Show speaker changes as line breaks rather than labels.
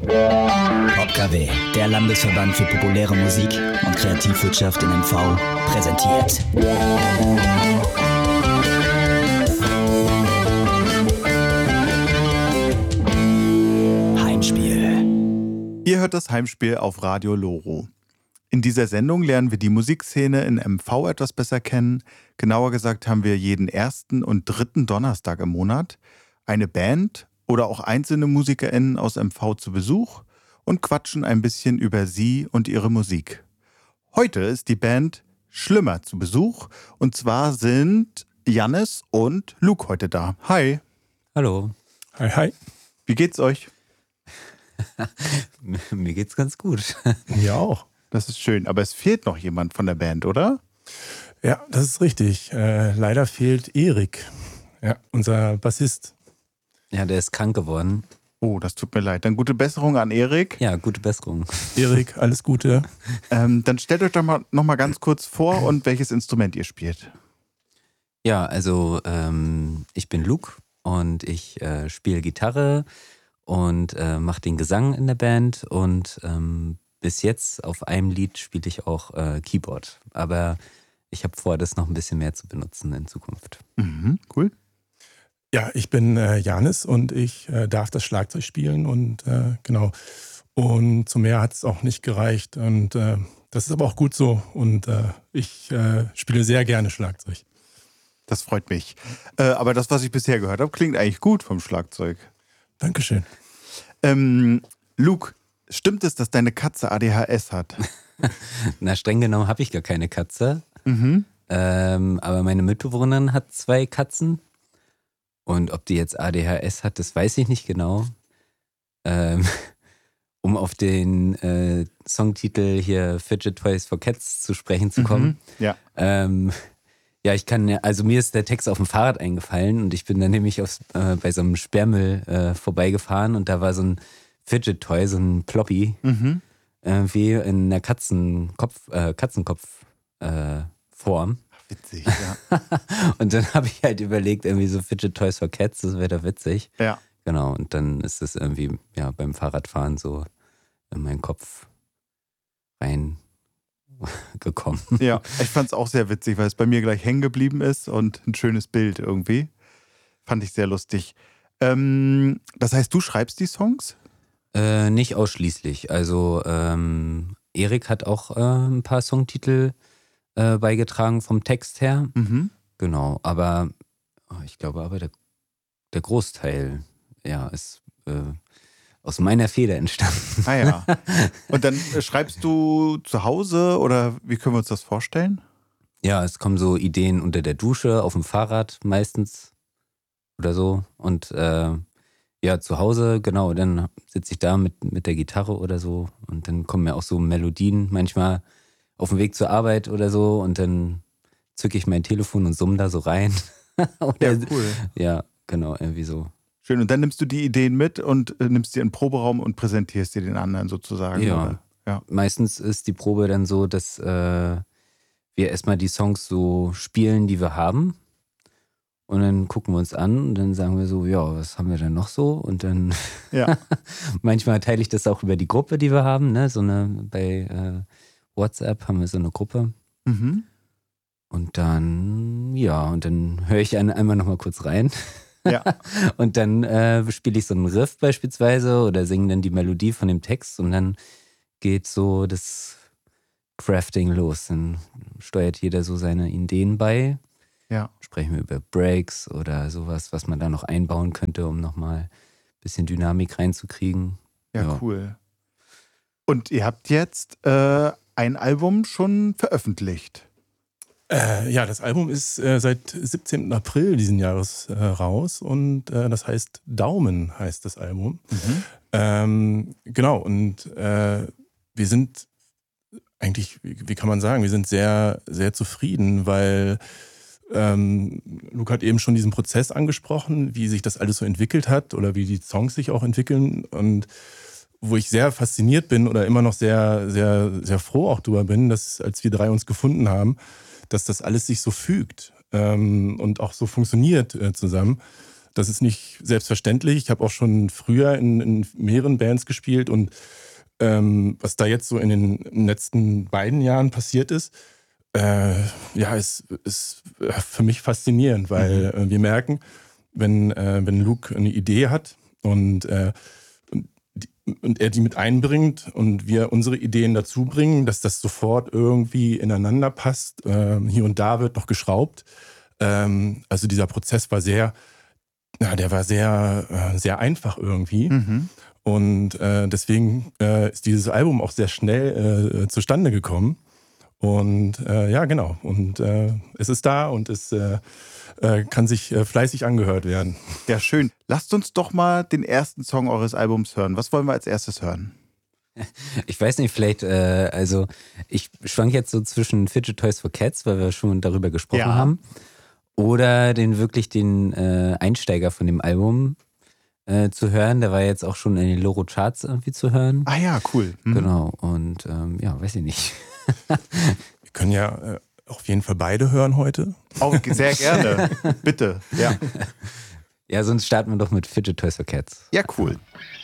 OpKW, der Landesverband für populäre Musik und Kreativwirtschaft in MV, präsentiert. Heimspiel.
Ihr hört das Heimspiel auf Radio Loro. In dieser Sendung lernen wir die Musikszene in MV etwas besser kennen. Genauer gesagt haben wir jeden ersten und dritten Donnerstag im Monat eine Band oder auch einzelne MusikerInnen aus MV zu Besuch und quatschen ein bisschen über sie und ihre Musik. Heute ist die Band Schlimmer zu Besuch und zwar sind Jannis und Luke heute da. Hi.
Hallo.
Hi, hi.
Wie geht's euch?
Mir geht's ganz gut.
Mir auch.
Das ist schön, aber es fehlt noch jemand von der Band, oder?
Ja, das ist richtig. Leider fehlt Erik, ja, unser Bassist.
Ja, der ist krank geworden.
Oh, das tut mir leid. Dann gute Besserung an Erik.
Ja, gute Besserung.
Erik, alles Gute.
Dann stellt euch doch noch mal ganz kurz vor und welches Instrument ihr spielt.
Ja, also ich bin Luke und ich spiele Gitarre und mache den Gesang in der Band und bis jetzt auf einem Lied spiele ich auch Keyboard. Aber ich habe vor, das noch ein bisschen mehr zu benutzen in Zukunft.
Mhm, cool.
Ja, ich bin Jannis und ich darf das Schlagzeug spielen und genau. Und zu mehr hat es auch nicht gereicht und das ist aber auch gut so und ich spiele sehr gerne Schlagzeug.
Das freut mich. Aber das, was ich bisher gehört habe, klingt eigentlich gut vom Schlagzeug.
Dankeschön.
Luke, stimmt es, dass deine Katze ADHS hat?
Na, streng genommen habe ich gar keine Katze.
Mhm.
Aber meine Mitbewohnerin hat 2 Katzen. Und ob die jetzt ADHS hat, das weiß ich nicht genau. Um auf den Songtitel hier Fidget Toys for Cats zu sprechen zu kommen.
Ja.
Ja, also mir ist der Text auf dem Fahrrad eingefallen und ich bin dann nämlich bei so einem Sperrmüll vorbeigefahren und da war so ein Fidget Toy, so ein Ploppy, irgendwie in einer Katzenkopf-Form.
Witzig, ja.
Und dann habe ich halt überlegt, irgendwie so Fidget Toys for Cats, das wäre doch witzig.
Ja.
Genau, und dann ist das irgendwie ja beim Fahrradfahren so in meinen Kopf reingekommen.
Ja, ich fand es auch sehr witzig, weil es bei mir gleich hängen geblieben ist und ein schönes Bild irgendwie. Fand ich sehr lustig. Das heißt, du schreibst die Songs?
Nicht ausschließlich. Also Erik hat auch ein paar Songtitel beigetragen vom Text her.
Mhm.
Genau, aber ich glaube der Großteil ist aus meiner Feder entstanden.
Ah ja. Und dann schreibst du zu Hause oder wie können wir uns das vorstellen?
Ja, es kommen so Ideen unter der Dusche, auf dem Fahrrad meistens oder so. Und zu Hause, genau, dann sitze ich da mit der Gitarre oder so und dann kommen mir auch so Melodien manchmal auf dem Weg zur Arbeit oder so und dann zücke ich mein Telefon und summe da so rein.
Ja, cool.
Ja, genau, irgendwie so.
Schön. Und dann nimmst du die Ideen mit und nimmst die in den Proberaum und präsentierst die den anderen sozusagen.
Ja.
Oder? Ja.
Meistens ist die Probe dann so, dass wir erstmal die Songs so spielen, die wir haben. Und dann gucken wir uns an und dann sagen wir so, ja, was haben wir denn noch so? Und dann manchmal teile ich das auch über die Gruppe, die wir haben, ne? Bei WhatsApp haben wir so eine Gruppe.
Mhm.
Und dann höre ich einmal nochmal kurz rein.
Ja.
Und dann spiele ich so einen Riff beispielsweise oder singe dann die Melodie von dem Text und dann geht so das Crafting los. Dann steuert jeder so seine Ideen bei.
Ja.
Sprechen wir über Breaks oder sowas, was man da noch einbauen könnte, um nochmal ein bisschen Dynamik reinzukriegen.
Ja, cool. Und ihr habt jetzt ein Album schon veröffentlicht.
Ja, das Album ist seit 17. April diesen Jahres raus und das heißt Daumen heißt das Album.
Mhm.
Genau, und wir sind eigentlich, wie kann man sagen, wir sind sehr, sehr zufrieden, weil Luke hat eben schon diesen Prozess angesprochen, wie sich das alles so entwickelt hat oder wie die Songs sich auch entwickeln und wo ich sehr fasziniert bin oder immer noch sehr, sehr, sehr froh auch drüber bin, dass als wir 3 uns gefunden haben, dass das alles sich so fügt und auch so funktioniert zusammen. Das ist nicht selbstverständlich. Ich habe auch schon früher in mehreren Bands gespielt und was da jetzt so in den letzten beiden Jahren passiert ist, ist für mich faszinierend, weil wir merken, wenn Luke eine Idee hat und er die mit einbringt und wir unsere Ideen dazu bringen, dass das sofort irgendwie ineinander passt. Hier und da wird noch geschraubt. Also dieser Prozess war sehr einfach irgendwie. Und deswegen ist dieses Album auch sehr schnell zustande gekommen. Und genau. Und es ist da und es kann sich fleißig angehört werden.
Ja, schön. Lasst uns doch mal den ersten Song eures Albums hören. Was wollen wir als erstes hören?
Ich weiß nicht, vielleicht, also ich schwank jetzt so zwischen Fidget Toys for Cats, weil wir schon darüber gesprochen haben, oder den Einsteiger von dem Album zu hören. Der war jetzt auch schon in den Loro Charts irgendwie zu hören.
Ah ja, cool.
Genau, und weiß ich nicht.
Wir können ja auf jeden Fall beide hören heute.
Auch sehr gerne. Bitte, ja.
Ja, sonst starten wir doch mit Fidget Toys for Cats.
Ja, cool.